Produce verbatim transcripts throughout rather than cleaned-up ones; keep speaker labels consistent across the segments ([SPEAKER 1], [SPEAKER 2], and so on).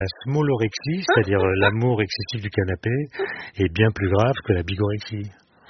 [SPEAKER 1] La smallorexie, c'est-à-dire l'amour excessif du canapé, est bien plus grave que la bigorexie.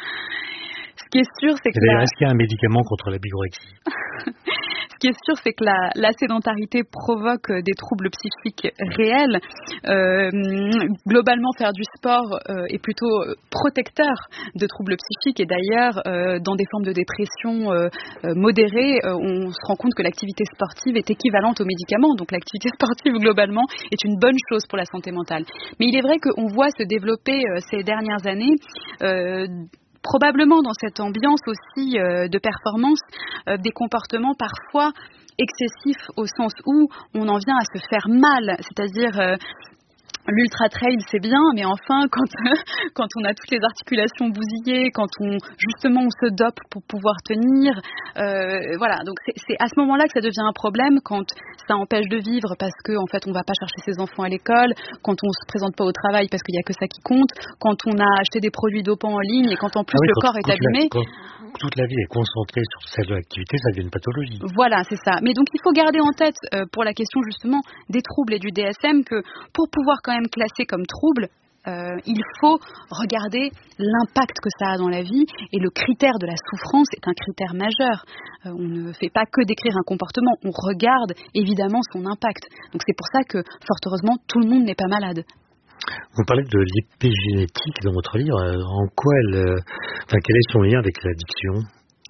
[SPEAKER 2] Ce qui est sûr, c'est que...
[SPEAKER 1] D'ailleurs,
[SPEAKER 2] la...
[SPEAKER 1] est-ce qu'il y a un médicament contre la bigorexie ?
[SPEAKER 2] Ce qui est sûr, c'est que la, la sédentarité provoque des troubles psychiques réels. Euh, globalement, faire du sport euh, est plutôt protecteur de troubles psychiques. Et d'ailleurs, euh, dans des formes de dépression euh, euh, modérées, euh, on se rend compte que l'activité sportive est équivalente aux médicaments. Donc l'activité sportive, globalement, est une bonne chose pour la santé mentale. Mais il est vrai qu'on voit se développer euh, ces dernières années... Euh, probablement dans cette ambiance aussi euh, de performance, euh, des comportements parfois excessifs au sens où on en vient à se faire mal, c'est-à-dire euh, l'ultra trail c'est bien, mais enfin quand quand on a toutes les articulations bousillées, quand on justement on se dope pour pouvoir tenir, euh, voilà, donc c'est, c'est à ce moment-là que ça devient un problème, quand ça empêche de vivre parce que en fait on va pas chercher ses enfants à l'école, quand on se présente pas au travail parce qu'il y a que ça qui compte, quand on a acheté des produits dopants en ligne et quand en plus
[SPEAKER 1] ah oui,
[SPEAKER 2] le
[SPEAKER 1] quand,
[SPEAKER 2] corps est
[SPEAKER 1] quand
[SPEAKER 2] abîmé.
[SPEAKER 1] La, quand toute la vie est concentrée sur celle de l'activité, ça devient une pathologie.
[SPEAKER 2] Voilà, c'est ça. Mais donc il faut garder en tête euh, pour la question justement des troubles et du D S M que pour pouvoir quand même classer comme trouble, euh, il faut regarder l'impact que ça a dans la vie, et le critère de la souffrance est un critère majeur. Euh, on ne fait pas que décrire un comportement, on regarde évidemment son impact. Donc c'est pour ça que fort heureusement tout le monde n'est pas malade.
[SPEAKER 1] Vous parlez de l'épigénétique dans votre livre. En quoi elle, euh, enfin, quel est son lien avec l'addiction ?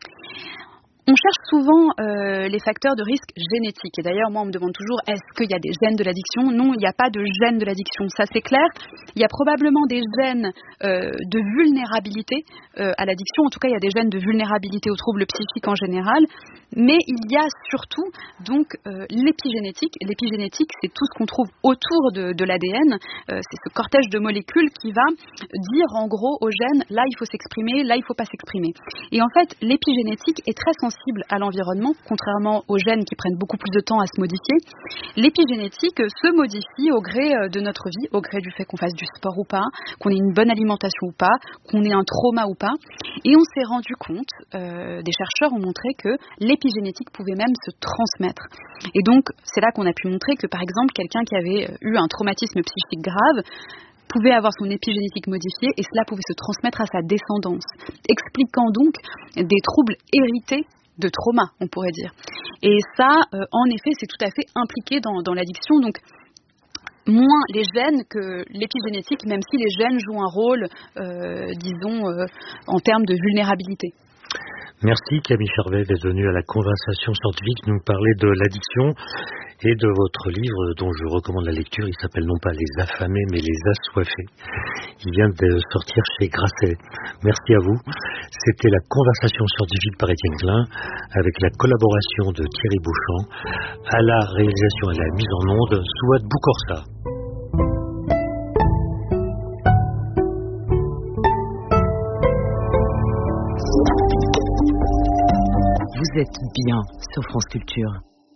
[SPEAKER 2] On cherche souvent euh, les facteurs de risque génétiques. Et d'ailleurs, moi, on me demande toujours, est-ce qu'il y a des gènes de l'addiction ? Non, il n'y a pas de gènes de l'addiction. Ça, c'est clair. Il y a probablement des gènes euh, de vulnérabilité euh, à l'addiction. En tout cas, il y a des gènes de vulnérabilité aux troubles psychiques en général. Mais il y a surtout donc euh, l'épigénétique. L'épigénétique, c'est tout ce qu'on trouve autour de, de l'A D N. Euh, c'est ce cortège de molécules qui va dire en gros aux gènes, là, il faut s'exprimer, là, il ne faut pas s'exprimer. Et en fait, l'épigénétique est très sensible à l'environnement, contrairement aux gènes qui prennent beaucoup plus de temps à se modifier. L'épigénétique se modifie au gré de notre vie, au gré du fait qu'on fasse du sport ou pas, qu'on ait une bonne alimentation ou pas, qu'on ait un trauma ou pas. Et on s'est rendu compte, euh, des chercheurs ont montré que l'épigénétique pouvait même se transmettre. Et donc, c'est là qu'on a pu montrer que, par exemple, quelqu'un qui avait eu un traumatisme psychique grave pouvait avoir son épigénétique modifiée et cela pouvait se transmettre à sa descendance, expliquant donc des troubles hérités de trauma, on pourrait dire. Et ça, euh, en effet, c'est tout à fait impliqué dans, dans l'addiction. Donc, moins les gènes que l'épigénétique, même si les gènes jouent un rôle, euh, disons, euh, en termes de vulnérabilité.
[SPEAKER 1] Merci Camille Charvet d'être venue à la conversation scientifique nous parler de l'addiction et de votre livre dont je recommande la lecture. Il s'appelle non pas Les affamés mais Les assoiffés. Il vient de sortir chez Grasset. Merci à vous. C'était la conversation scientifique par Étienne Klein avec la collaboration de Thierry Beauchamp, à la réalisation et à la mise en onde Souad Boukorsa.
[SPEAKER 3] Vous êtes bien sur France Culture.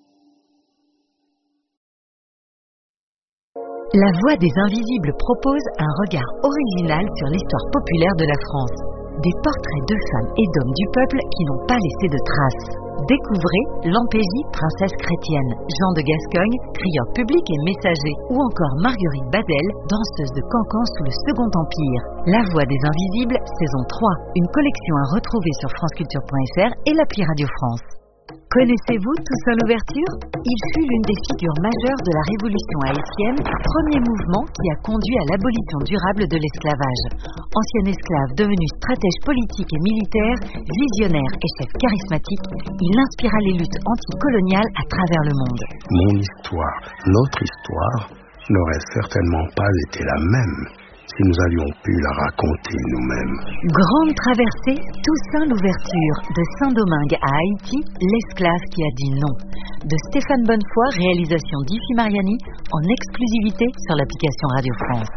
[SPEAKER 4] La Voix des Invisibles propose un regard original sur l'histoire populaire de la France. Des portraits de femmes et d'hommes du peuple qui n'ont pas laissé de traces. Découvrez Lampégie, princesse chrétienne, Jean de Gascogne, crieur public et messager, ou encore Marguerite Badel, danseuse de cancan sous le Second Empire. La Voix des Invisibles, saison trois, une collection à retrouver sur franceculture point f r et l'appli Radio France. Connaissez-vous Toussaint Louverture ? Il fut l'une des figures majeures de la révolution haïtienne, premier mouvement qui a conduit à l'abolition durable de l'esclavage. Ancien esclave devenu stratège politique et militaire, visionnaire et chef charismatique, il inspira les luttes anticoloniales à travers le monde.
[SPEAKER 5] Mon histoire, notre histoire, n'aurait certainement pas été la même si nous avions pu la raconter nous-mêmes.
[SPEAKER 4] Grande traversée, Toussaint Louverture, de Saint-Domingue à Haïti, l'esclave qui a dit non. De Stéphane Bonnefoy, réalisation d'Ifi Mariani, en exclusivité sur l'application Radio France.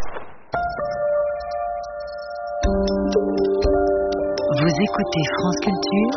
[SPEAKER 4] Vous écoutez France Culture,